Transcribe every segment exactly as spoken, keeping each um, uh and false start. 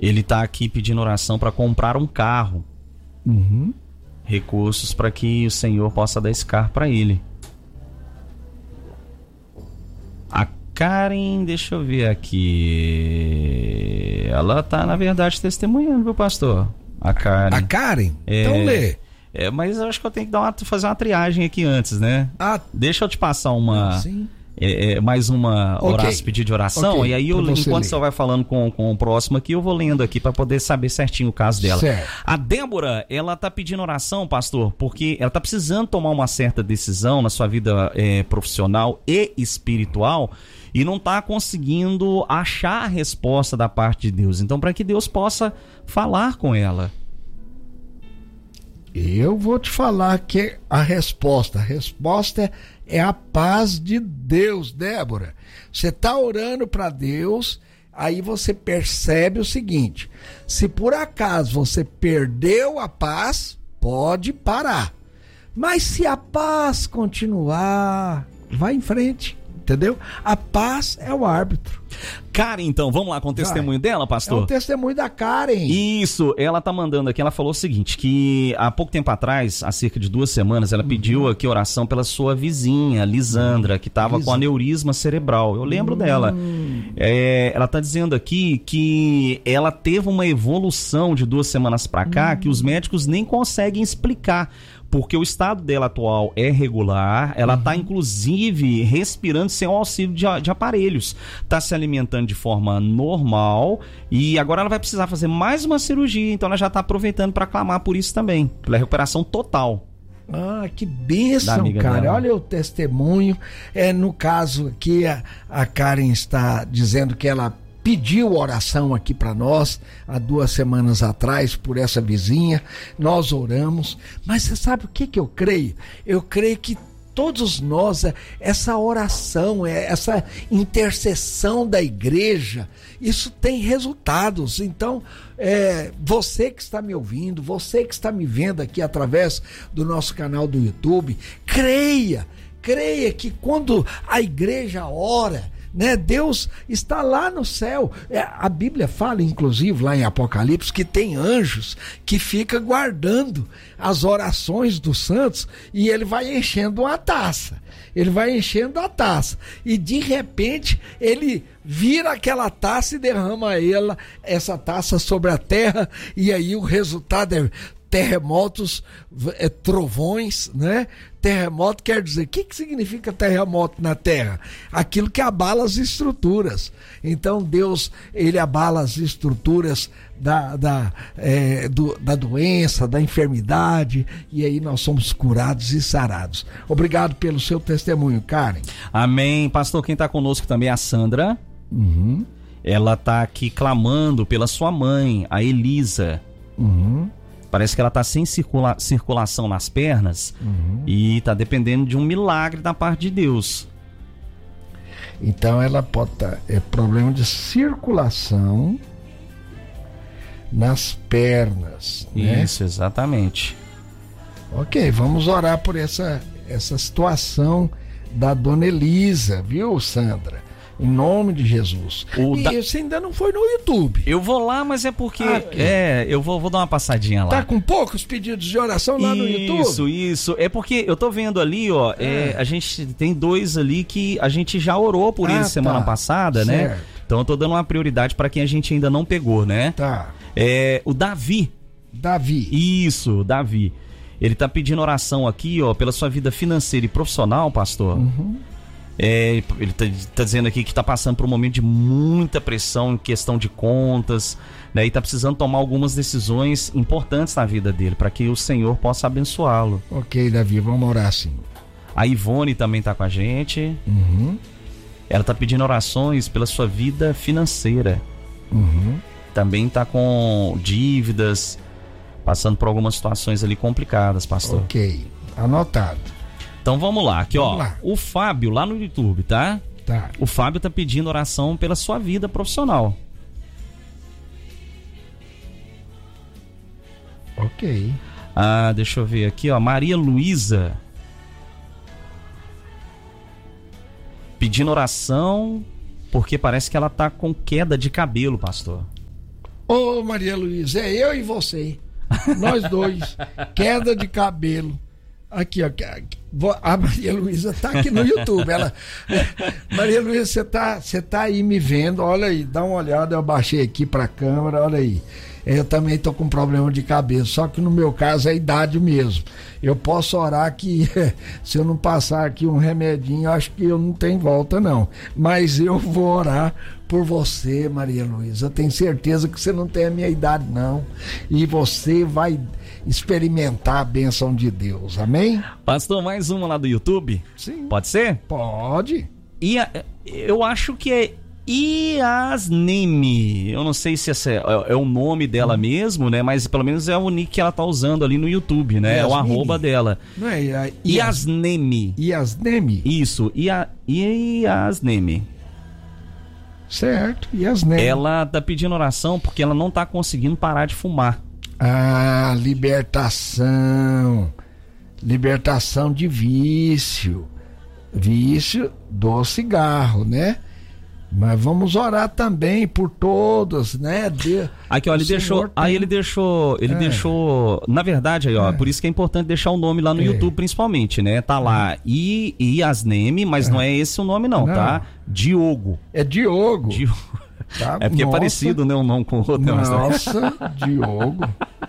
Ele tá aqui pedindo oração para comprar um carro. Uhum. Recursos para que o Senhor possa dar esse carro para ele. A Karen, deixa eu ver aqui. Ela tá, na verdade, testemunhando, viu, pastor? A Karen. A Karen? É, então lê. É, mas eu acho que eu tenho que dar uma, fazer uma triagem aqui antes, né? Ah, deixa eu te passar uma... Sim. É, é, mais uma Okay. oração, pedido de oração, Okay. e aí eu, enquanto ler. você vai falando com, com o próximo aqui, eu vou lendo aqui para poder saber certinho o caso dela. Certo. A Débora, ela tá pedindo oração, pastor, porque ela tá precisando tomar uma certa decisão na sua vida é, profissional e espiritual e não tá conseguindo achar a resposta da parte de Deus. Então, para que Deus possa falar com ela. Eu vou te falar que a resposta, a resposta é a paz de Deus, Débora. Você está orando para Deus, aí você percebe o seguinte: se por acaso você perdeu a paz, pode parar. Mas se a paz continuar, vai em frente, entendeu? A paz é o árbitro. Karen, então, vamos lá com o testemunho Vai. dela, pastor? É o testemunho da Karen. Isso, ela tá mandando aqui, ela falou o seguinte, que há pouco tempo atrás, há cerca de duas semanas, ela uhum. pediu aqui oração pela sua vizinha, Lisandra, que tava Lis... com aneurisma cerebral. Eu lembro uhum. dela. É, ela tá dizendo aqui que ela teve uma evolução de duas semanas pra cá, uhum. que os médicos nem conseguem explicar. Porque o estado dela atual é regular, ela está uhum. inclusive respirando sem o auxílio de, de aparelhos, está se alimentando de forma normal e agora ela vai precisar fazer mais uma cirurgia, então ela já está aproveitando para clamar por isso também, pela recuperação total. Ah, que bênção, cara. Dela. Olha o testemunho. É, no caso aqui, a, a Karen está dizendo que ela pediu oração aqui para nós há duas semanas atrás por essa vizinha. Nós oramos, mas você sabe o que que eu creio? Eu creio que todos nós, essa oração, essa intercessão da igreja, isso tem resultados. Então, é, você que está me ouvindo, você que está me vendo aqui através do nosso canal do YouTube, creia, creia que quando a igreja ora, né, Deus está lá no céu. É, a Bíblia fala, inclusive, lá em Apocalipse, que tem anjos que ficam guardando as orações dos santos e ele vai enchendo uma taça. Ele vai enchendo a taça e de repente ele vira aquela taça e derrama ela, essa taça sobre a terra, e aí o resultado é terremotos, é, trovões, né? Terremoto quer dizer, o que, que significa terremoto na terra? Aquilo que abala as estruturas. Então Deus, ele abala as estruturas da, da, é, do, da doença, da enfermidade, e aí nós somos curados e sarados. Obrigado pelo seu testemunho, Karen. Amém. Pastor, quem está conosco também é a Sandra. Uhum. Ela está aqui clamando pela sua mãe, a Elisa. Uhum. Parece que ela está sem circula- circulação nas pernas uhum. e está dependendo de um milagre da parte de Deus. Então ela pode estar... Tá, é problema de circulação nas pernas. Isso, né? Exatamente. Ok, vamos orar por essa, essa situação da dona Elisa, viu, Sandra? Em nome de Jesus. O e da... você ainda não foi no YouTube. Eu vou lá, mas é porque... Ah, é, eu vou, vou dar uma passadinha lá. Tá com poucos pedidos de oração lá isso, no YouTube? Isso, isso. É porque eu tô vendo ali, ó, é. É, a gente tem dois ali que a gente já orou por ah, eles semana tá. passada, certo. né? Então eu tô dando uma prioridade para quem a gente ainda não pegou, né? Tá. É, o Davi. Davi. Isso, Davi. Ele tá pedindo oração aqui, ó, pela sua vida financeira e profissional, pastor. Uhum. É, ele tá, tá dizendo aqui que tá passando por um momento de muita pressão em questão de contas, né? E tá precisando tomar algumas decisões importantes na vida dele, para que o Senhor possa abençoá-lo. Ok, Davi, vamos orar sim. A Ivone também tá com a gente. Uhum. Ela tá pedindo orações pela sua vida financeira. Uhum. Também tá com dívidas, passando por algumas situações ali complicadas, pastor. Ok, anotado. Então vamos lá, aqui vamos ó, lá. O Fábio lá no YouTube, tá? Tá. O Fábio tá pedindo oração pela sua vida profissional. Ok. Ah, deixa eu ver aqui, ó, Maria Luísa pedindo oração porque parece que ela tá com queda de cabelo, pastor. Ô, Maria Luísa, é eu e você. Nós dois. Queda de cabelo. Aqui, ó. A Maria Luísa tá aqui no YouTube. Ela... Maria Luísa, você tá, você tá aí me vendo. Olha aí, dá uma olhada. Eu baixei aqui pra câmera, olha aí. Eu também tô com problema de cabeça, só que no meu caso é a idade mesmo. Eu posso orar que se eu não passar aqui um remedinho, acho que eu não tenho volta não. Mas eu vou orar por você, Maria Luísa. Eu tenho certeza que você não tem a minha idade não. E você vai experimentar a bênção de Deus, amém? Pastor, mais uma lá do YouTube? Sim. Pode ser? Pode. E a, eu acho que é Yasneme, eu não sei se esse é, é, é o nome dela hum. mesmo, né? Mas pelo menos é o nick que ela tá usando ali no YouTube, né? Yasmine. É o arroba dela. Não é a, Yasneme. Yasneme? Isso, Ia, Yasneme. Certo, Yasneme. Ela tá pedindo oração porque ela não tá conseguindo parar de fumar. Ah, libertação. Libertação de vício. Vício do cigarro, né? Mas vamos orar também por todas, né? De... Aqui, ó, ele deixou. Tem... Aí ele deixou. Ele é. deixou. Na verdade, aí, ó, é. por isso que é importante deixar o nome lá no é. YouTube, principalmente, né? Tá lá I, Yasneme, mas é. não é esse o nome, não, não, tá? Diogo. É Diogo. Diogo. Tá, é porque nossa. é parecido, né? Um nome com o outro. Nossa, Diogo.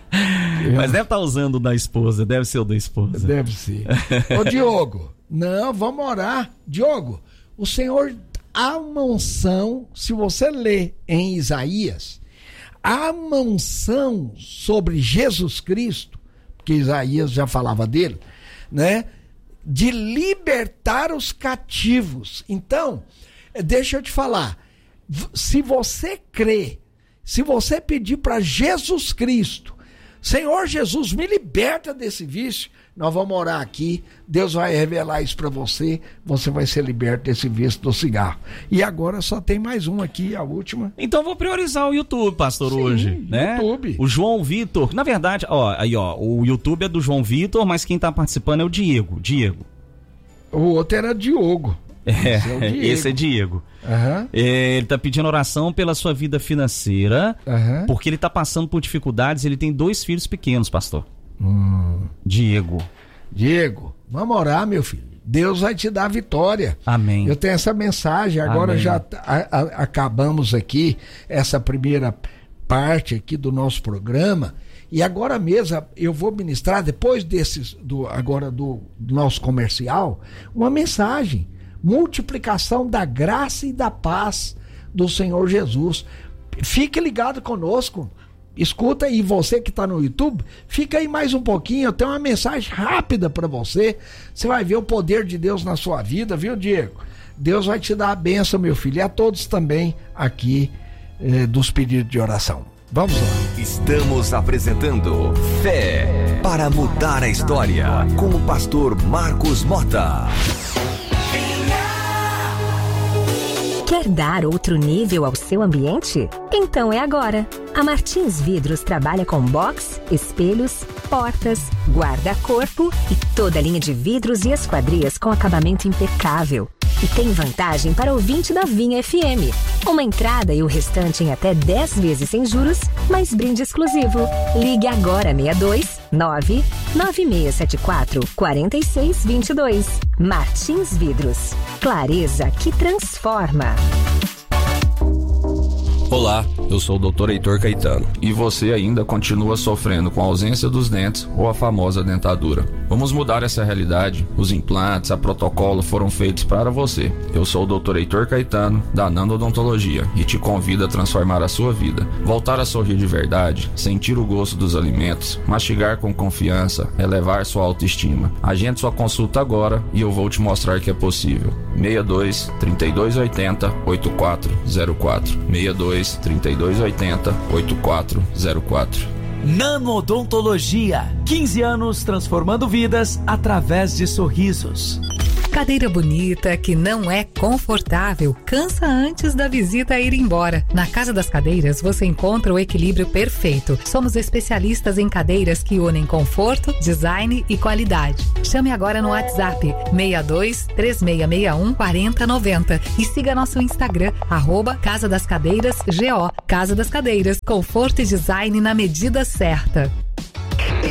Mas deve estar usando o da esposa, deve ser o da esposa. Deve ser. Ô, Diogo, não, vamos orar. Diogo, o Senhor. Há uma unção, se você ler em Isaías, há uma unção sobre Jesus Cristo, porque Isaías já falava dele, né? De libertar os cativos. Então, deixa eu te falar, se você crê, se você pedir para Jesus Cristo, Senhor Jesus, me liberta desse vício, nós vamos orar aqui, Deus vai revelar isso para você, você vai ser liberto desse vício do cigarro. E agora só tem mais um aqui, a última. Então vou priorizar o YouTube, pastor, Sim, hoje, né? YouTube. O João Vitor, na verdade, ó, aí ó, o YouTube é do João Vitor, mas quem tá participando é o Diego, Diego. O outro era Diogo. É, esse é, esse é Diego. Uhum. É, ele tá pedindo oração pela sua vida financeira, uhum. porque ele tá passando por dificuldades, ele tem dois filhos pequenos, pastor. Hum. Diego. Diego, vamos orar, meu filho. Deus vai te dar vitória. Amém. Eu tenho essa mensagem, agora Amém. já a, a, acabamos aqui essa primeira parte aqui do nosso programa. E agora mesmo eu vou ministrar, depois desses, do, agora do, do nosso comercial, uma mensagem. Multiplicação da graça e da paz do Senhor Jesus. Fique ligado conosco. Escuta aí, você que está no YouTube, fica aí mais um pouquinho. Eu tenho uma mensagem rápida para você. Você vai ver o poder de Deus na sua vida, viu, Diego? Deus vai te dar a bênção, meu filho, e a todos também aqui eh, dos pedidos de oração. Vamos lá. Estamos apresentando Fé para Mudar a História com o pastor Marcos Mota. Quer dar outro nível ao seu ambiente? Então é agora. A Martins Vidros trabalha com box, espelhos, portas, guarda-corpo e toda a linha de vidros e esquadrias com acabamento impecável. E tem vantagem para ouvinte da Vinha F M. Uma entrada e o restante em até dez vezes sem juros, mais brinde exclusivo. Ligue agora seis dois nove nove seis sete quatro quatro seis dois dois. Martins Vidros. Clareza que transforma. Olá, eu sou o doutor Heitor Caetano e você ainda continua sofrendo com a ausência dos dentes ou a famosa dentadura. Vamos mudar essa realidade. Os implantes, a protocolo foram feitos para você. Eu sou o doutor Heitor Caetano, da Nando Odontologia, e te convido a transformar a sua vida. Voltar a sorrir de verdade, sentir o gosto dos alimentos, mastigar com confiança, elevar sua autoestima. Agende sua consulta agora e eu vou te mostrar que é possível. seis dois, três dois oito zero, oito quatro zero quatro. seis dois, três dois oito zero, oito quatro zero quatro. Nano Odontologia, quinze anos transformando vidas através de sorrisos. Cadeira bonita que não é confortável, cansa antes da visita ir embora. Na Casa das Cadeiras você encontra o equilíbrio perfeito. Somos especialistas em cadeiras que unem conforto, design e qualidade. Chame agora no WhatsApp seis dois três seis seis um quatro zero nove zero e siga nosso Instagram, arroba Casa das Cadeiras G O. Casa das Cadeiras, conforto e design na medida certa.